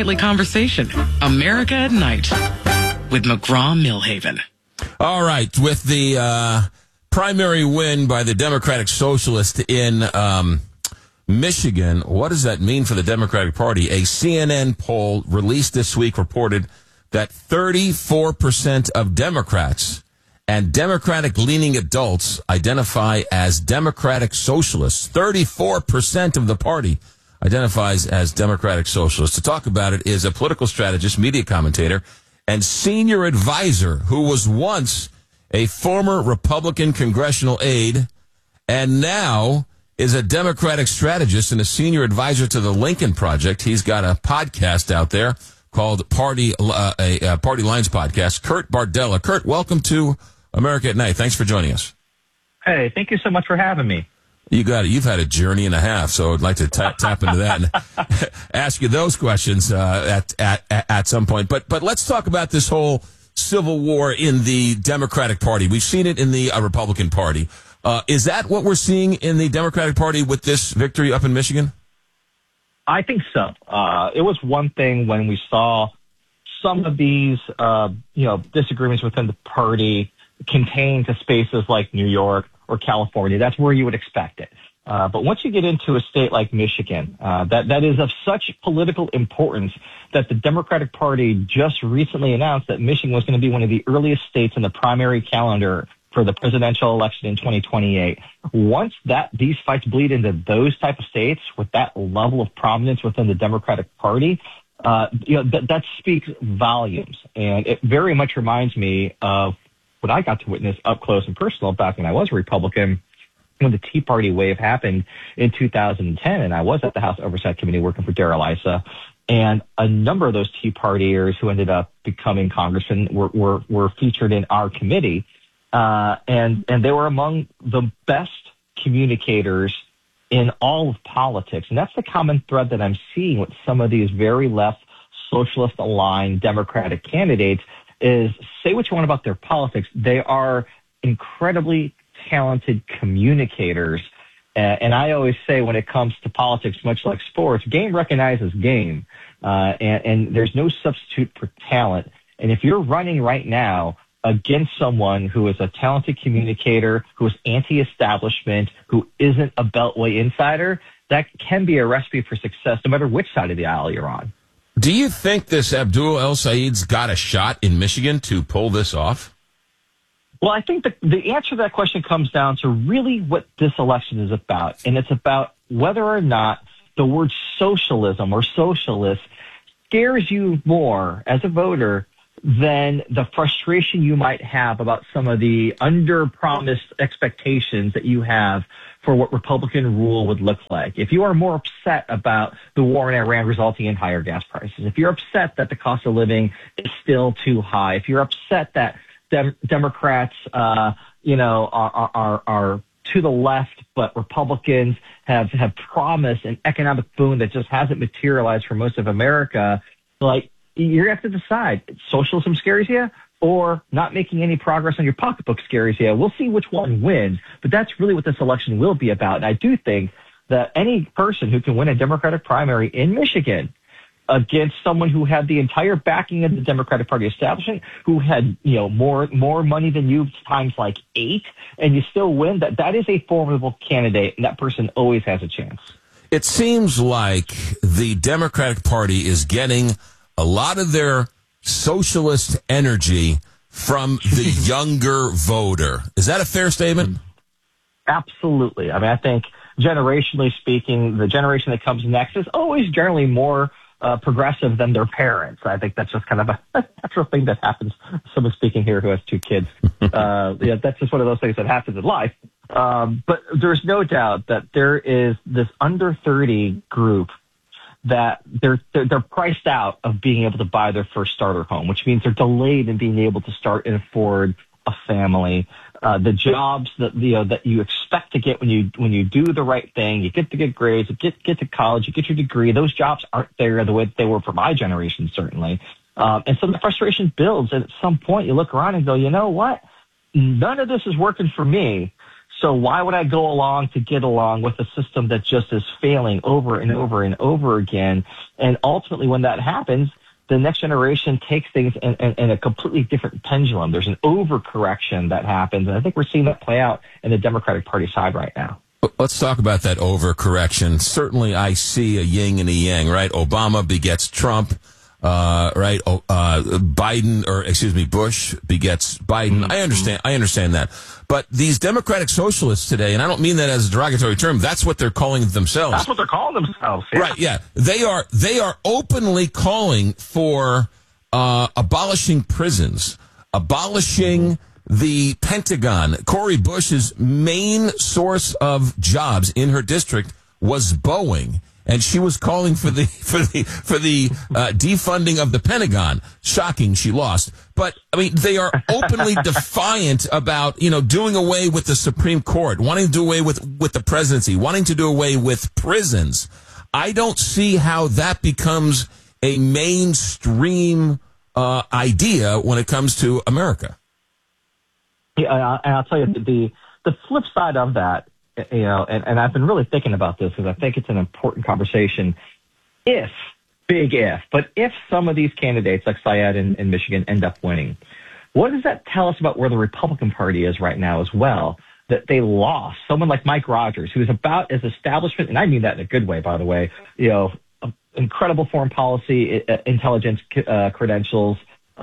nightly conversation. America at Night with McGraw-Milhaven. All right, with the primary win by the Democratic Socialist in Michigan, what does that mean for the Democratic Party? A CNN poll released this week reported that 34% of Democrats and Democratic-leaning adults identify as Democratic Socialists. 34% of the party identifies as Democratic Socialists. To talk about it is a political strategist, media commentator, and senior advisor who was once a former Republican congressional aide and now is a Democratic strategist and a senior advisor to the Lincoln Project. He's got a podcast out there called Party Lines Podcast. Kurt Bardella. Kurt, welcome to America at Night. Thanks for joining us. Hey, thank you so much for having me. You got it. You've had a journey and a half, so I'd like to tap into that and ask you those questions at some point. But let's talk about this whole civil war in the Democratic Party. We've seen it in the Republican Party. Is that what we're seeing in the Democratic Party with this victory up in Michigan? I think so. It was one thing when we saw some of these, disagreements within the party contained to spaces like New York or California. That's where you would expect it. But once you get into a state like Michigan, that is of such political importance that the Democratic Party just recently announced that Michigan was going to be one of the earliest states in the primary calendar for the presidential election in 2028. Once these fights bleed into those type of states with that level of prominence within the Democratic Party, that speaks volumes. And it very much reminds me of what I got to witness up close and personal back when I was a Republican, when the Tea Party wave happened in 2010, and I was at the House Oversight Committee working for Darrell Issa, and a number of those Tea Partiers who ended up becoming congressmen were featured in our committee, and they were among the best communicators in all of politics. And that's the common thread that I'm seeing with some of these very left, socialist-aligned Democratic candidates is say what you want about their politics. They are incredibly talented communicators. And I always say when it comes to politics, much like sports, game recognizes game. And there's no substitute for talent. And if you're running right now against someone who is a talented communicator, who is anti-establishment, who isn't a Beltway insider, that can be a recipe for success no matter which side of the aisle you're on. Do you think this Abdul El-Sayed's got a shot in Michigan to pull this off? Well, I think the answer to that question comes down to really what this election is about. And it's about whether or not the word socialism or socialist scares you more as a voter than the frustration you might have about some of the under-promised expectations that you have for what Republican rule would look like. If you are more upset about the war in Iran resulting in higher gas prices, if you're upset that the cost of living is still too high, if you're upset that Democrats, are to the left, but Republicans have promised an economic boom that just hasn't materialized for most of America, like, you're going to have to decide, socialism scares you or not making any progress on your pocketbook scares you. We'll see which one wins, but that's really what this election will be about. And I do think that any person who can win a Democratic primary in Michigan against someone who had the entire backing of the Democratic Party establishment, who had, more money than you times like 8, and you still win, that is a formidable candidate, and that person always has a chance. It seems like the Democratic Party is getting a lot of their socialist energy from the younger voter. Is that a fair statement? Absolutely. I mean, I think generationally speaking, the generation that comes next is always generally more progressive than their parents. I think that's just kind of a natural thing that happens. Someone speaking here who has 2 kids. That's just one of those things that happens in life. But there's no doubt that there is this under 30 group that they're priced out of being able to buy their first starter home, which means they're delayed in being able to start and afford a family. The jobs that you expect to get when you do the right thing, you get the good grades, you get to college, you get your degree. Those jobs aren't there the way they were for my generation, certainly. And so the frustration builds, and at some point you look around and go, you know what? None of this is working for me. So why would I go along to get along with a system that just is failing over and over and over again? And ultimately, when that happens, the next generation takes things in a completely different pendulum. There's an overcorrection that happens, and I think we're seeing that play out in the Democratic Party side right now. Let's talk about that overcorrection. Certainly, I see a yin and a yang, right? Obama begets Trump, right? Bush begets Biden. Mm-hmm. I understand that. But these Democratic Socialists today, and I don't mean that as a derogatory term, that's what they're calling themselves. That's what they're calling themselves. Yeah. Right, yeah. They are openly calling for abolishing prisons, abolishing the Pentagon. Cori Bush's main source of jobs in her district was Boeing, and she was calling for the defunding of the Pentagon. Shocking, she lost. But I mean, they are openly defiant about doing away with the Supreme Court, wanting to do away with the presidency, wanting to do away with prisons. I don't see how that becomes a mainstream idea when it comes to America. Yeah, and I'll tell you the flip side of that, and I've been really thinking about this because I think it's an important conversation. Big if some of these candidates like Syed in Michigan end up winning, what does that tell us about where the Republican Party is right now as well? That they lost someone like Mike Rogers, who is about as establishment, and I mean that in a good way, by the way, incredible foreign policy, intelligence credentials,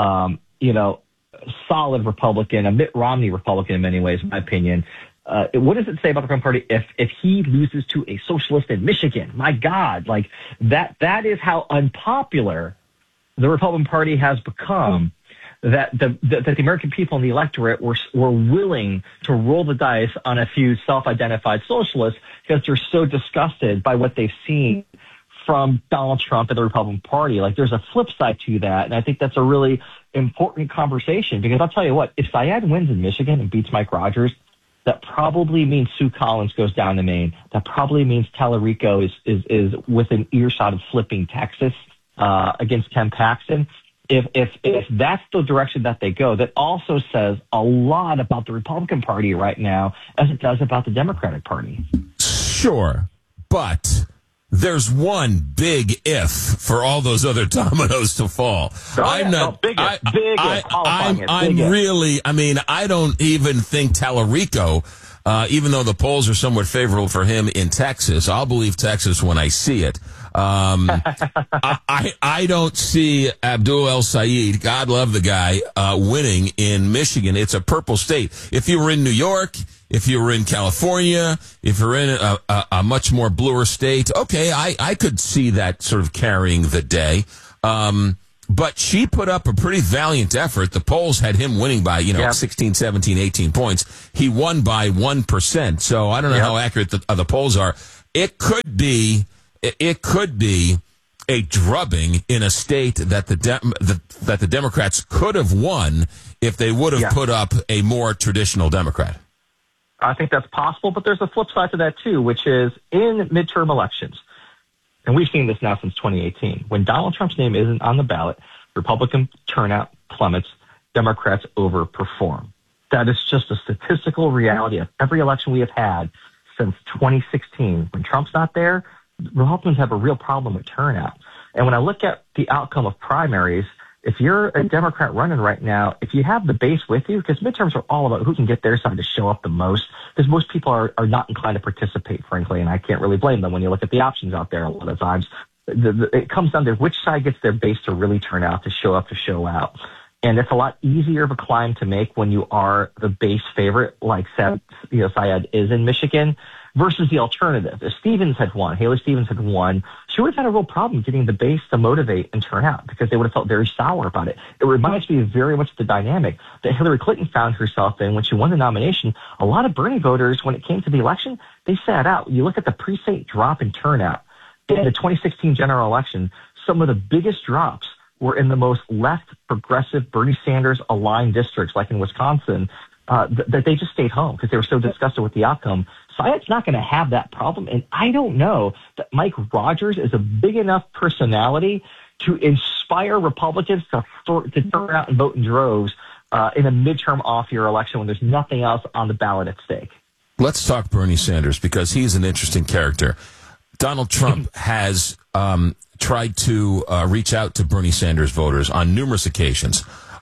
solid Republican, a Mitt Romney Republican in many ways, in my opinion. What does it say about the Republican Party if he loses to a socialist in Michigan? My God, like that is how unpopular the Republican Party has become. That the American people in the electorate were willing to roll the dice on a few self-identified socialists because they're so disgusted by what they've seen from Donald Trump and the Republican Party. Like, there's a flip side to that, and I think that's a really important conversation, because I'll tell you what, if Syed wins in Michigan and beats Mike Rogers, that probably means Sue Collins goes down to Maine. That probably means Tallarico is within earshot of flipping Texas against Ken Paxton. If that's the direction that they go, that also says a lot about the Republican Party right now, as it does about the Democratic Party. Sure, but there's one big if for all those other dominoes to fall. I don't even think Tallarico, even though the polls are somewhat favorable for him in Texas, I'll believe Texas when I see it. I don't see Abdul El Sayed, God love the guy, winning in Michigan. It's a purple state. If you were in New York, if you were in California, if you're in a much more bluer state, okay, I could see that sort of carrying the day. But she put up a pretty valiant effort. The polls had him winning by, 16, 17, 18 points. He won by 1%. So I don't know how accurate the polls are. It could be a drubbing in a state that the Democrats could have won if they would have put up a more traditional Democrat. I think that's possible, but there's a flip side to that too, which is in midterm elections, and we've seen this now since 2018, when Donald Trump's name isn't on the ballot, Republican turnout plummets, Democrats overperform. That is just a statistical reality of every election we have had since 2016. When Trump's not there, Republicans have a real problem with turnout. And when I look at the outcome of primaries, if you're a Democrat running right now, if you have the base with you, because midterms are all about who can get their side to show up the most, because most people are not inclined to participate, frankly, and I can't really blame them when you look at the options out there a lot of times. It comes down to which side gets their base to really turn out, to show up, to show out. And it's a lot easier of a climb to make when you are the base favorite, like Syed is in Michigan, versus the alternative. If Haley Stevens had won, she would have had a real problem getting the base to motivate and turn out, because they would have felt very sour about it. It reminds me very much of the dynamic that Hillary Clinton found herself in when she won the nomination. A lot of Bernie voters, when it came to the election, they sat out. You look at the precinct drop in turnout. In the 2016 general election, some of the biggest drops were in the most left, progressive, Bernie Sanders aligned districts, like in Wisconsin, that they just stayed home because they were so disgusted with the outcome. Syed's not going to have that problem, and I don't know that Mike Rogers is a big enough personality to inspire Republicans to turn out and vote in droves in a midterm off-year election when there's nothing else on the ballot at stake. Let's talk Bernie Sanders because he's an interesting character. Donald Trump has tried to reach out to Bernie Sanders voters on numerous occasions.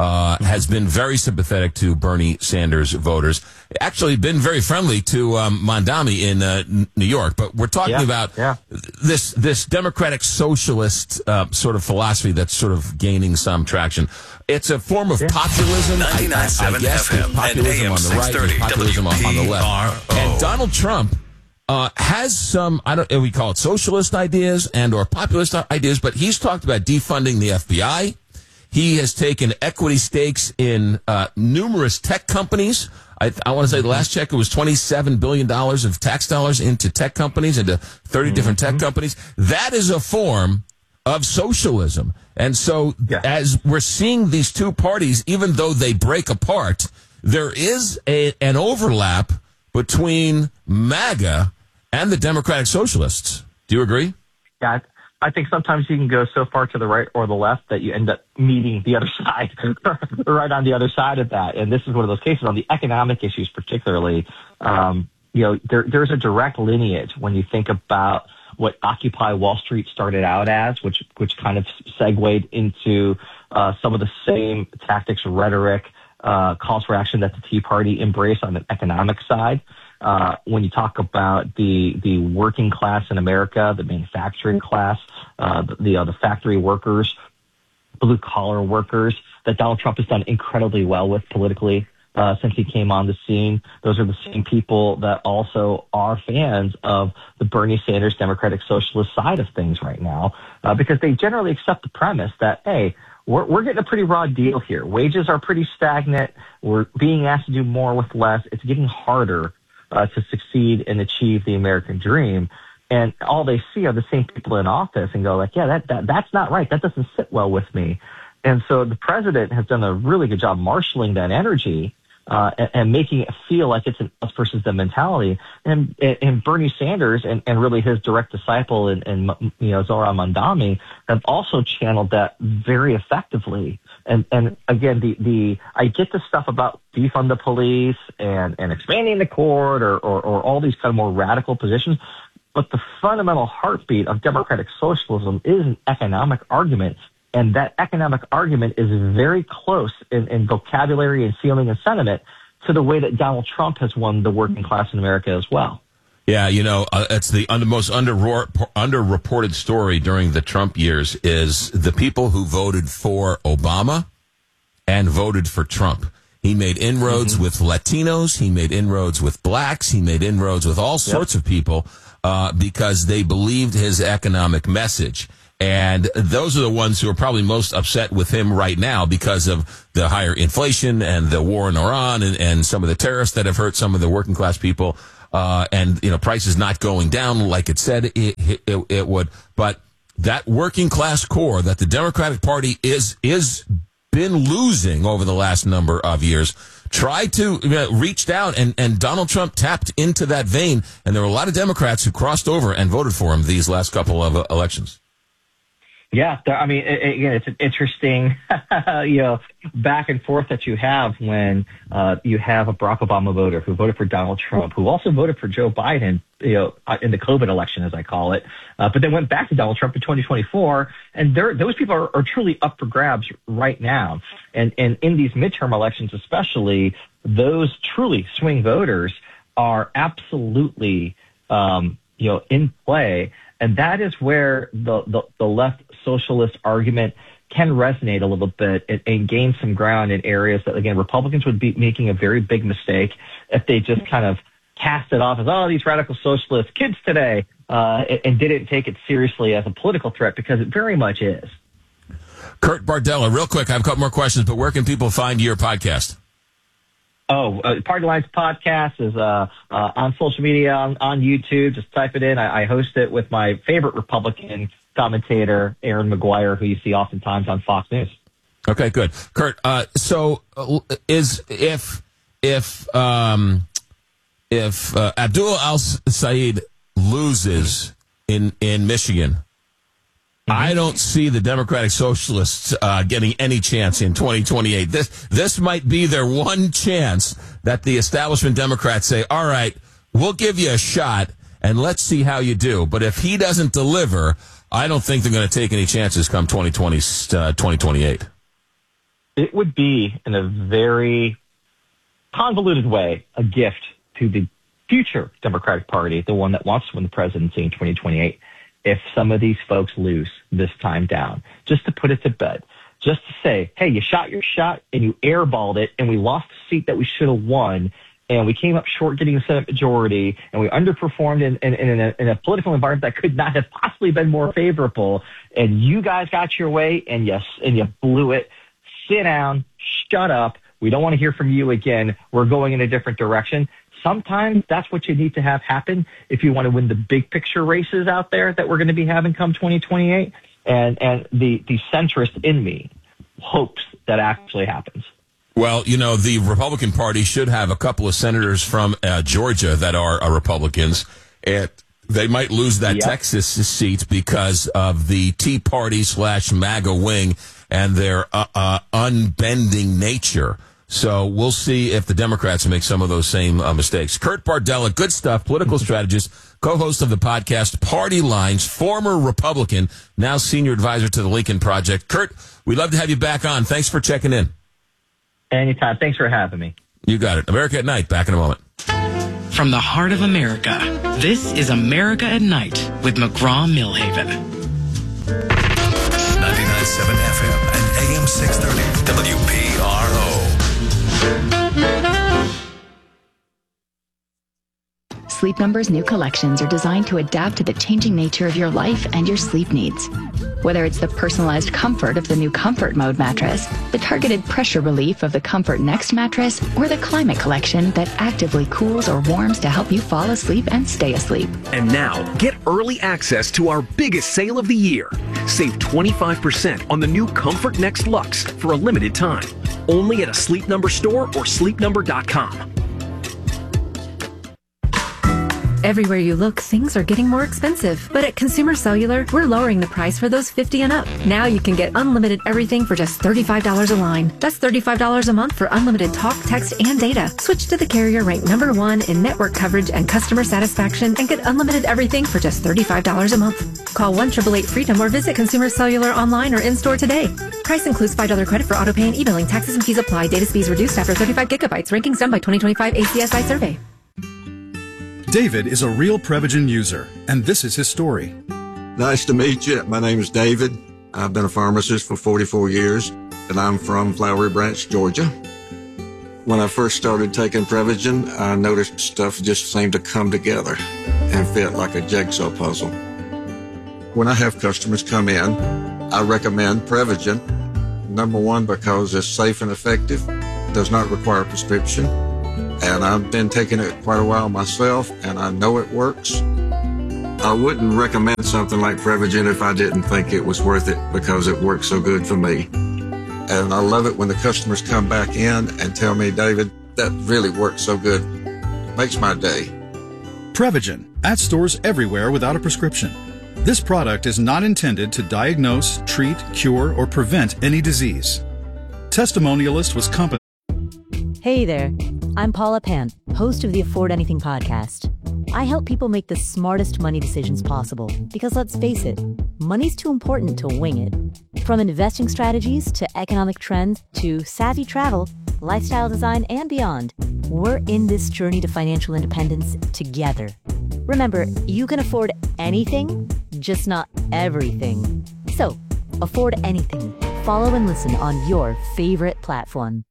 Has been very sympathetic to Bernie Sanders voters. Actually been very friendly to Mondami in New York. But we're talking about this democratic socialist sort of philosophy that's sort of gaining some traction. It's a form of populism. 99.7 FM populism and AM on the right, 630 populism on the left. WPRO. And Donald Trump has some, we call it socialist ideas and or populist ideas, but he's talked about defunding the FBI. He has taken equity stakes in numerous tech companies. I want to say the last check, it was $27 billion of tax dollars into tech companies, into 30 different tech companies. That is a form of socialism. And so as we're seeing these two parties, even though they break apart, there is an overlap between MAGA and the Democratic Socialists. Do you agree? Yeah, I think sometimes you can go so far to the right or the left that you end up meeting the other side, right on the other side of that. And this is one of those cases on the economic issues, particularly. There's a direct lineage when you think about what Occupy Wall Street started out as, which kind of segued into some of the same tactics, rhetoric, calls for action that the Tea Party embraced on the economic side. When you talk about the working class in America, the manufacturing class, the factory workers, blue collar workers, that Donald Trump has done incredibly well with politically since he came on the scene. Those are the same people that also are fans of the Bernie Sanders Democratic Socialist side of things right now, because they generally accept the premise that, hey, we're getting a pretty raw deal here. Wages are pretty stagnant. We're being asked to do more with less. It's getting harder to succeed and achieve the American dream. And all they see are the same people in office and go like, yeah, that's not right. That doesn't sit well with me. And so the president has done a really good job marshaling that energy and making it feel like it's an us versus them mentality. And Bernie Sanders and really his direct disciple and Zohran Mamdani have also channeled that very effectively. And again, I get the stuff about defund the police and expanding the court or all these kind of more radical positions. But the fundamental heartbeat of democratic socialism is an economic argument. And that economic argument is very close in vocabulary and feeling and sentiment to the way that Donald Trump has won the working class in America as well. Yeah, it's the most underreported story during the Trump years is the people who voted for Obama and voted for Trump. He made inroads with Latinos. He made inroads with blacks. He made inroads with all sorts of people because they believed his economic message. And those are the ones who are probably most upset with him right now because of the higher inflation and the war in Iran and some of the tariffs that have hurt some of the working class people. And prices not going down like it said it would. But that working class core that the Democratic Party is been losing over the last number of years tried to reach out and Donald Trump tapped into that vein. And there were a lot of Democrats who crossed over and voted for him these last couple of elections. Yeah, I mean, again, it's an interesting, back and forth that you have when you have a Barack Obama voter who voted for Donald Trump, who also voted for Joe Biden, in the COVID election, as I call it, but then went back to Donald Trump in 2024. And those people are truly up for grabs right now. And in these midterm elections, especially, those truly swing voters are absolutely, in play. And that is where the left socialist argument can resonate a little bit and gain some ground in areas that, again, Republicans would be making a very big mistake if they just kind of cast it off as, these radical socialist kids today, and didn't take it seriously as a political threat, because it very much is. Kurt Bardella, real quick, I have a couple more questions, but where can people find your podcast? Party Lines Podcast is on social media, on YouTube. Just type it in. I host it with my favorite Republican commentator, Aaron McGuire, who you see oftentimes on Fox News. Okay, good. Kurt, so if Abdul al-Sayed loses in Michigan, I don't see the Democratic Socialists getting any chance in 2028. This might be their one chance that the establishment Democrats say, all right, we'll give you a shot, and let's see how you do. But if he doesn't deliver, I don't think they're going to take any chances come 2028. It would be, in a very convoluted way, a gift to the future Democratic Party, the one that wants to win the presidency in 2028, if some of these folks lose this time down, just to put it to bed, just to say, hey, you shot your shot and you airballed it, and we lost a seat that we should have won, and we came up short getting the Senate majority, and we underperformed in a political environment that could not have possibly been more favorable, and you guys got your way, and you blew it. Sit down, shut up. We don't want to hear from you again. We're going in a different direction. Sometimes that's what you need to have happen if you want to win the big picture races out there that we're going to be having come 2028. And the centrist in me hopes that actually happens. Well, the Republican Party should have a couple of senators from Georgia that are Republicans, and they might lose that Texas seat because of the Tea Party / MAGA wing and their unbending nature. So we'll see if the Democrats make some of those same mistakes. Kurt Bardella, good stuff, political strategist, co-host of the podcast Party Lines, former Republican, now senior advisor to the Lincoln Project. Kurt, we'd love to have you back on. Thanks for checking in. Anytime. Thanks for having me. You got it. America at Night, back in a moment. From the heart of America, this is America at Night with McGraw-Milhaven. 99.7 FM and AM 630 WPRO. Sleep Number's new collections are designed to adapt to the changing nature of your life and your sleep needs. Whether it's the personalized comfort of the new Comfort Mode mattress, the targeted pressure relief of the Comfort Next mattress, or the Climate Collection that actively cools or warms to help you fall asleep and stay asleep. And now, get early access to our biggest sale of the year. Save 25% on the new Comfort Next Luxe for a limited time. Only at a Sleep Number store or sleepnumber.com. Everywhere you look, things are getting more expensive. But at Consumer Cellular, we're lowering the price for those 50 and up. Now you can get unlimited everything for just $35 a line. That's $35 a month for unlimited talk, text, and data. Switch to the carrier ranked #1 in network coverage and customer satisfaction and get unlimited everything for just $35 a month. Call 1-888-FREEDOM or visit Consumer Cellular online or in-store today. Price includes $5 credit for auto pay and e-billing. Taxes and fees apply. Data speeds reduced after 35 gigabytes. Rankings done by 2025 ACSI survey. David is a real Prevagen user, and this is his story. Nice to meet you. My name is David. I've been a pharmacist for 44 years, and I'm from Flowery Branch, Georgia. When I first started taking Prevagen, I noticed stuff just seemed to come together and fit like a jigsaw puzzle. When I have customers come in, I recommend Prevagen. #1, because it's safe and effective, does not require a prescription. And I've been taking it quite a while myself, and I know it works. I wouldn't recommend something like Prevagen if I didn't think it was worth it, because it works so good for me. And I love it when the customers come back in and tell me, David, that really works so good. Makes my day. Prevagen, at stores everywhere without a prescription. This product is not intended to diagnose, treat, cure, or prevent any disease. Testimonialist was competent. Hey there, I'm Paula Pant, host of the Afford Anything podcast. I help people make the smartest money decisions possible because, let's face it, money's too important to wing it. From investing strategies to economic trends to savvy travel, lifestyle design, and beyond, we're in this journey to financial independence together. Remember, you can afford anything, just not everything. So, afford anything. Follow and listen on your favorite platform.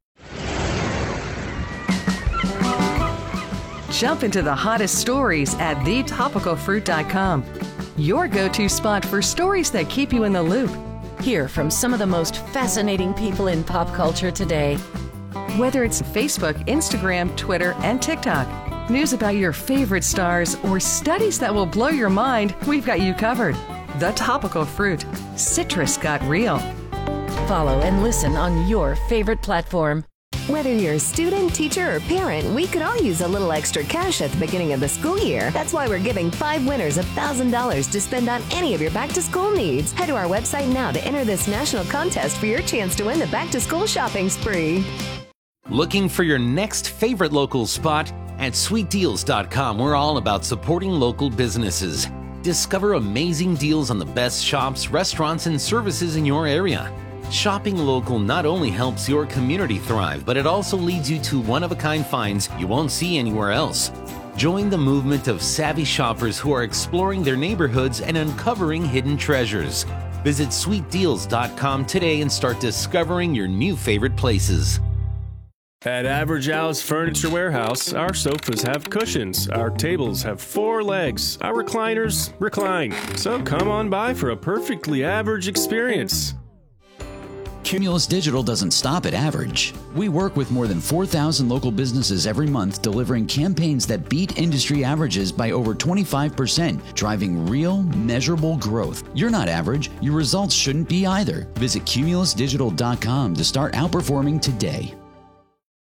Jump into the hottest stories at thetopicalfruit.com. Your go-to spot for stories that keep you in the loop. Hear from some of the most fascinating people in pop culture today. Whether it's Facebook, Instagram, Twitter, and TikTok, news about your favorite stars, or studies that will blow your mind, we've got you covered. The Topical Fruit. Citrus got real. Follow and listen on your favorite platform. Whether you're a student, teacher, or parent, we could all use a little extra cash at the beginning of the school year. That's why we're giving 5 winners $1,000 to spend on any of your back-to-school needs. Head to our website now to enter this national contest for your chance to win the back-to-school shopping spree. Looking for your next favorite local spot? At sweetdeals.com, we're all about supporting local businesses. Discover amazing deals on the best shops, restaurants, and services in your area. Shopping local not only helps your community thrive, but it also leads you to one-of-a-kind finds you won't see anywhere else. Join the movement of savvy shoppers who are exploring their neighborhoods and uncovering hidden treasures. Visit sweetdeals.com today and start discovering your new favorite places. At Average Al's Furniture Warehouse, our sofas have cushions, our tables have 4 legs, our recliners recline. So come on by for a perfectly average experience. Cumulus Digital doesn't stop at average. We work with more than 4,000 local businesses every month, delivering campaigns that beat industry averages by over 25%, driving real, measurable growth. You're not average. Your results shouldn't be either. Visit cumulusdigital.com to start outperforming today.